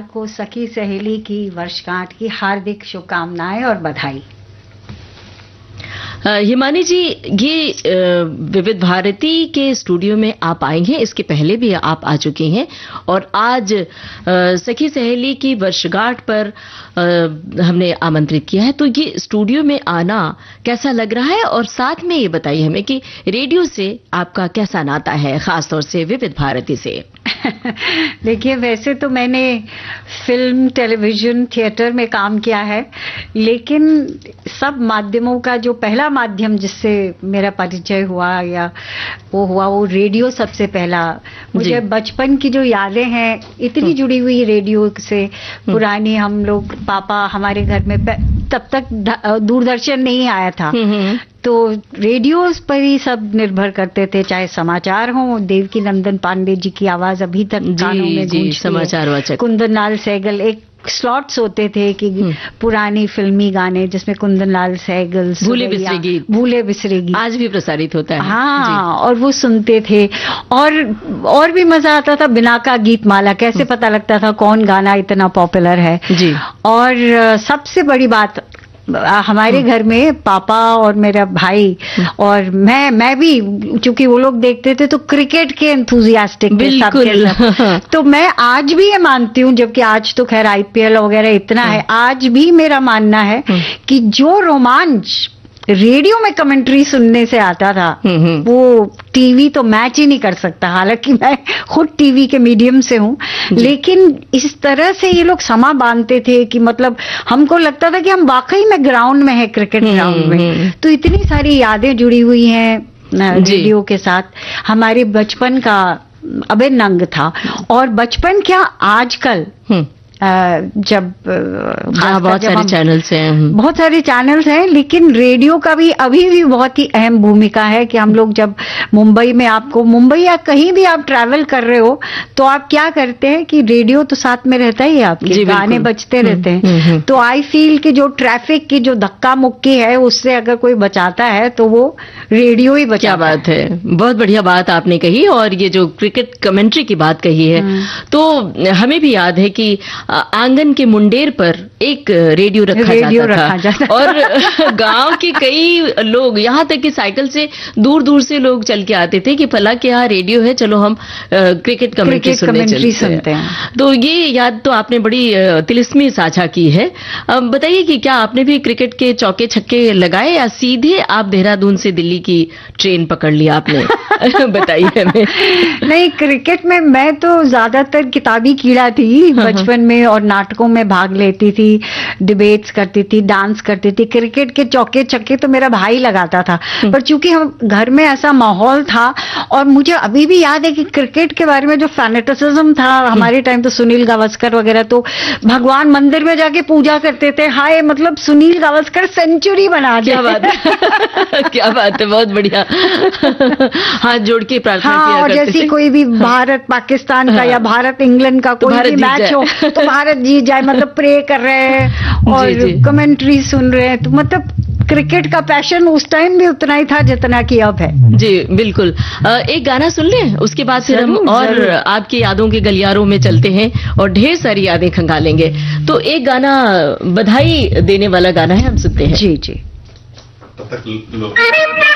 को सखी सहेली की वर्षगांठ की हार्दिक शुभकामनाएं और बधाई। हिमानी जी, ये विविध भारती के स्टूडियो में आप आई हैं, इसके पहले भी आप आ चुकी हैं और आज सखी सहेली की वर्षगांठ पर हमने आमंत्रित किया है। तो ये स्टूडियो में आना कैसा लग रहा है और साथ में ये बताइए हमें कि रेडियो से आपका कैसा नाता है, खासतौर से विविध भारती से? देखिए, वैसे तो मैंने फिल्म, टेलीविजन, थिएटर में काम किया है, लेकिन सब माध्यमों का जो पहला माध्यम जिससे मेरा परिचय हुआ या वो रेडियो सबसे पहला। मुझे बचपन की जो यादें हैं इतनी जुड़ी हुई रेडियो से, पुरानी। हम लोग, पापा हमारे घर में तब तक दूरदर्शन नहीं आया था, तो रेडियो पर ही सब निर्भर करते थे, चाहे समाचार हो। देवकी नंदन पांडे जी की आवाज अभी तक कानों में गूंजती है। समाचार वाचक कुंदन लाल सहगल, एक स्लॉट्स होते थे कि पुरानी फिल्मी गाने जिसमें कुंदन लाल सहगल, भूले बिसरे गीत आज भी प्रसारित होता है। हाँ, और वो सुनते थे। और भी मजा आता था, बिना का गीत माला, कैसे पता लगता था कौन गाना इतना पॉपुलर है जी। और सबसे बड़ी बात, हमारे घर में पापा और मेरा भाई और मैं भी, चूंकि वो लोग देखते थे तो क्रिकेट के एंथुजियास्टिक बिल्कुल। तो मैं आज भी ये मानती हूँ, जबकि आज तो खैर आईपीएल वगैरह इतना है, आज भी मेरा मानना है कि जो रोमांच रेडियो में कमेंट्री सुनने से आता था वो टीवी तो मैच ही नहीं कर सकता। हालांकि मैं खुद टीवी के मीडियम से हूं, लेकिन इस तरह से ये लोग समा बांधते थे कि मतलब हमको लगता था कि हम वाकई में ग्राउंड में है, क्रिकेट ग्राउंड में। तो इतनी सारी यादें जुड़ी हुई हैं रेडियो के साथ। हमारे बचपन का अभिन्न अंग था। और बचपन क्या, आजकल जब बहुत सारे चैनल्स हैं, बहुत सारे चैनल्स हैं, लेकिन रेडियो का भी अभी भी बहुत ही अहम भूमिका है कि हम लोग जब मुंबई में, आपको मुंबई या कहीं भी आप ट्रैवल कर रहे हो तो आप क्या करते हैं कि रेडियो तो साथ में रहता ही है, आपके गाने बजते रहते हैं। तो आई फील कि जो ट्रैफिक की जो धक्का मुक्की है उससे अगर कोई बचाता है तो वो रेडियो ही बचाता है। क्या बात है, बहुत बढ़िया बात आपने कही। और ये जो क्रिकेट कमेंट्री की बात कही है, तो हमें भी याद है कि आंगन के मुंडेर पर एक रेडियो रखा जाता था। और गांव के कई लोग, यहाँ तक कि साइकिल से दूर दूर से लोग चल के आते थे कि फला के यहाँ रेडियो है, चलो हम क्रिकेट कमेंट्री सुनते हैं। तो ये याद तो आपने बड़ी तिलिस्मी साझा की है। बताइए कि क्या आपने भी क्रिकेट के चौके छक्के लगाए या सीधे आप देहरादून से दिल्ली की ट्रेन पकड़ लिया आपने? बताइए हमें। नहीं, क्रिकेट में मैं तो ज्यादातर किताबी कीड़ा थी बचपन में, और नाटकों में भाग लेती थी, डिबेट्स करती थी, डांस करती थी। क्रिकेट के चौके छक्के तो मेरा भाई लगाता था, पर चूंकि हम घर में ऐसा माहौल था, और मुझे अभी भी याद है कि क्रिकेट के बारे में जो फैनेटिसिज्म था हमारे टाइम, तो सुनील गावस्कर वगैरह तो भगवान मंदिर में जाके पूजा करते थे। हाय, मतलब सुनील गावस्कर सेंचुरी बना दिया। क्या बात है, क्या बात है, बहुत बढ़िया। हाथ जोड़ के प्रार्थना किया करते थे। जैसे कोई भी भारत पाकिस्तान का या भारत इंग्लैंड का कोई भी मैच हो तो भारत जीत जाए, मतलब प्रे कर रहे हैं और कमेंट्री सुन रहे हैं। तो मतलब क्रिकेट का पैशन उस टाइम भी उतना ही था जितना कि अब है। जी बिल्कुल। एक गाना सुन लें, उसके बाद फिर हम और आपकी यादों के गलियारों में चलते हैं और ढेर सारी यादें खंगालेंगे। तो एक गाना बधाई देने वाला गाना है, हम सुनते हैं। जी जी।